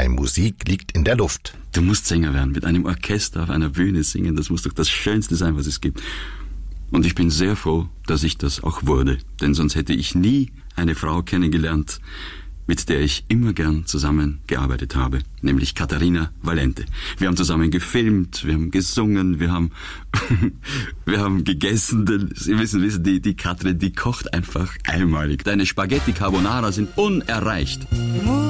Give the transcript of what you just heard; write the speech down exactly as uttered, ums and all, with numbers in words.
weil Musik liegt in der Luft. Du musst Sänger werden, mit einem Orchester auf einer Bühne singen, das muss doch das Schönste sein, was es gibt. Und ich bin sehr froh, dass ich das auch wurde, denn sonst hätte ich nie eine Frau kennengelernt, mit der ich immer gern zusammengearbeitet habe, nämlich Katharina Valente. Wir haben zusammen gefilmt, wir haben gesungen, wir haben wir haben gegessen, denn Sie wissen, wissen die, die Katrin, die kocht einfach einmalig. Deine Spaghetti Carbonara sind unerreicht.